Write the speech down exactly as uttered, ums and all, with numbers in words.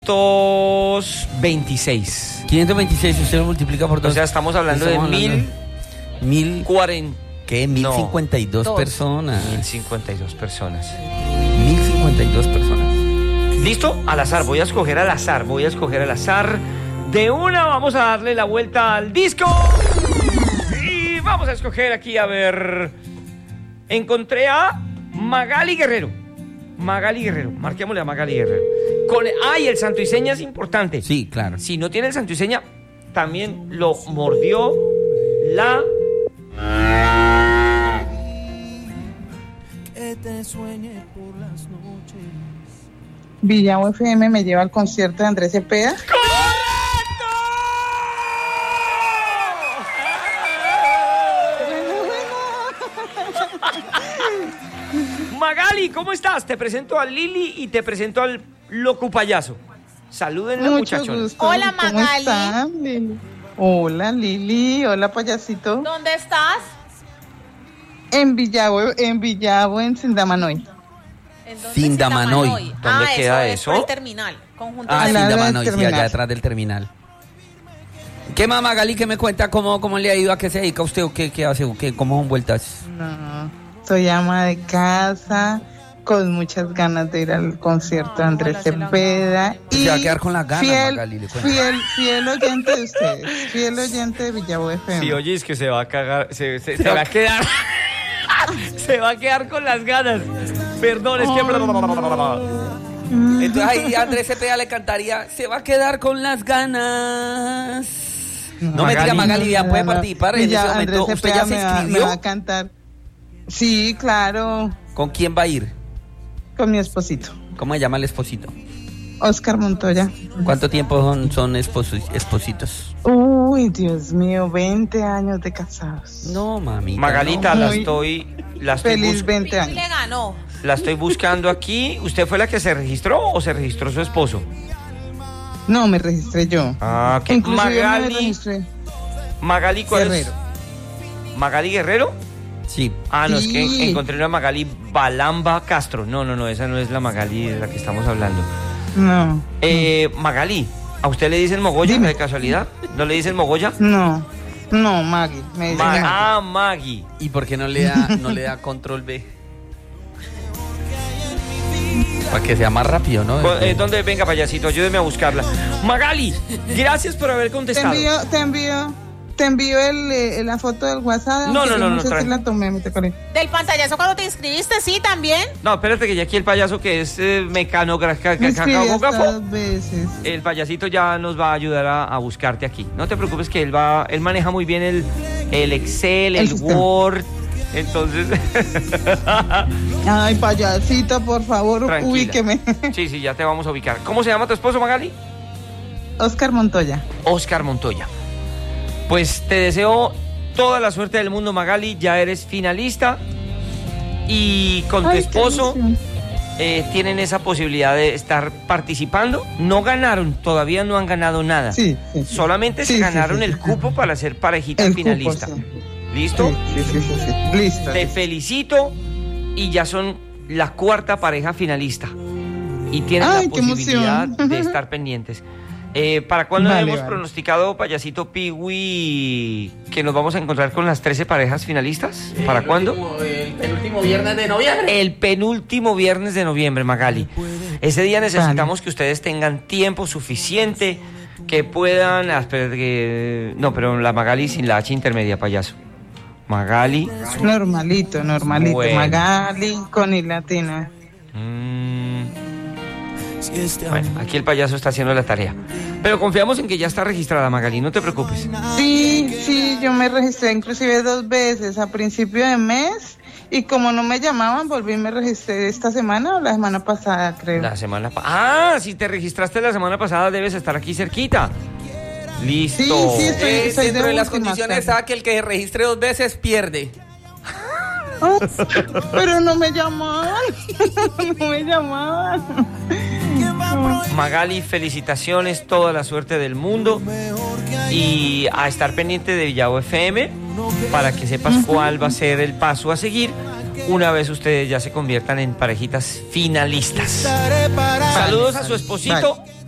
quinientos veintiséis. quinientos veintiséis, usted lo multiplica por dos. O sea, estamos hablando estamos de hablando mil... mil cuarenta. ¿Qué? Mil No. cincuenta y dos Dos. personas. mil cincuenta y dos personas. Mil cincuenta y dos personas. ¿Listo? Al azar, voy a escoger al azar, voy a escoger al azar. De una vamos a darle la vuelta al disco. Y vamos a escoger aquí, a ver. Encontré a Magali Guerrero. Magali Guerrero, marquémosle a Magali Guerrero. Con, ay, el santo y seña es importante. Sí, claro. Si no tiene el santo y seña, también lo mordió la... Que te sueñe por las noches. Villavo F M me lleva al concierto de Andrés Cepeda. Magali, ¿cómo estás? Te presento a Lili y te presento al loco payaso. Salúdenle, Mucho muchachones. gusto. Hola, ¿Cómo Magali. están, Lili? Hola, Lili. Hola, payasito. ¿Dónde estás? En Villavo, en Villavo, en Sindamanoy. ¿En dónde Sindamanoy. está Manoy? ¿Dónde ah, queda eso? Es eso? por el terminal. Conjunto Ah, Al sí, lado de del Manoy, sí, terminal. allá atrás del terminal. ¿Qué más, Magali? ¿Qué me cuenta? ¿Cómo, cómo le ha ido? ¿A qué se dedica usted o qué, qué hace? ¿O qué, ¿Cómo son vueltas? No, soy ama de casa, con muchas ganas de ir al concierto de Andrés Ojalá se la Cepeda. gane. Y Se va a quedar con las ganas, fiel, Magali, le cuento. fiel, fiel oyente de ustedes, fiel oyente de Villavo F M. Sí, oye, es que se va a cagar, se, se- se va a quedar, se va a quedar con las ganas. Perdón, es que... Entonces ahí Andrés Cepeda le cantaría, se va a quedar con las ganas. No me diga, Magali, ya puede participar en ese Ya, momento. Andrés ¿Usted Cepeda ya se me va- me inscribió? va a cantar. Sí, claro, ¿Con quién va a ir? con mi esposito, ¿Cómo se llama el esposito? Oscar Montoya. ¿Cuánto tiempo son, son esposos- espositos? Uy, Dios mío, veinte años de casados. No, mamita. Magalita, no. la Muy estoy, la estoy, Feliz bus- veinte Y años. le ganó. la estoy buscando aquí. ¿Usted fue la que se registró o se registró su esposo? No, me registré yo. Ah, ok. Inclusive me Magali, registré. Magali, ¿cuál Guerrero. es? ¿Magali Guerrero? Sí. Ah, no, es que Sí. encontré una Magali Balamba Castro. No, no, no, esa no es la Magali de la que estamos hablando. No, Eh, Magali, ¿a usted le dicen Mogoya Dime. de casualidad? ¿No le dicen Mogoya? no, no, Maggie. Me dicen Ma- Maggie. ah, Maggie. ¿Y por qué no le da, no le da control B? Para que sea más rápido, ¿no? Co- eh, ¿Dónde? Venga, payasito, ayúdeme a buscarla. Magali, gracias por haber Te contestado. envío, te envío, te envío el, eh, la foto del WhatsApp. No, aunque no, yo no, no, sé si tranqui. la tomé, me te acordé. Del pantallazo cuando te inscribiste, sí, también. No, espérate que ya aquí el payaso que es eh, mecanógrafo, Me inscribí hasta dos veces. el payasito ya nos va a ayudar a, a buscarte aquí. No te preocupes que él va, él maneja muy bien el, el Excel, el, El sistema. Word. Entonces, Ay, payasita, por favor, tranquila. ubíqueme. Sí, sí, ya te vamos a ubicar. ¿Cómo se llama tu esposo, Magali? Oscar Montoya. Oscar Montoya. Pues te deseo toda la suerte del mundo, Magali. Ya eres finalista. Y con tu Ay, qué esposo emoción. eh, tienen esa posibilidad de estar participando. No ganaron, todavía no han ganado nada. Sí, sí, sí. Solamente Sí, se sí, ganaron sí, el sí. cupo para ser parejita El finalista. cupo, sí. ¿Listo? Sí, sí, sí, sí, sí. Listo. Te felicito y ya son la cuarta pareja finalista. Y tienen Ay, la qué posibilidad emoción. de estar pendientes. Eh, ¿Para cuándo Vale, hemos vale. pronosticado, payasito Piwi, que nos vamos a encontrar con las trece parejas finalistas? ¿Para cuándo? El penúltimo viernes de noviembre. El penúltimo viernes de noviembre, Magali. Ese día necesitamos que ustedes tengan tiempo suficiente, que puedan... ah, espérate que... No, pero la Magali sin la H intermedia, payaso. Magali. Normalito, normalito. Bueno. Magali con I latina. Mm, bueno, aquí el payaso está haciendo la tarea. Pero confiamos en que ya está registrada, Magali, no te preocupes. Sí, sí, yo me registré inclusive dos veces a principio de mes y como no me llamaban, volví y me registré esta semana o la semana pasada, creo. La semana pasada. Ah, si te registraste la semana pasada, debes estar aquí cerquita. Listo. Sí, sí, estoy- Eh, soy dentro de de las última, condiciones claro. está que el que se registre dos veces pierde. Ah, pero no me llamaban, no me llamaban. Magali, felicitaciones, toda la suerte del mundo. Y a estar pendiente de Villavo F M para que sepas cuál va a ser el paso a seguir una vez ustedes ya se conviertan en parejitas finalistas. Saludos a su esposito. Vale.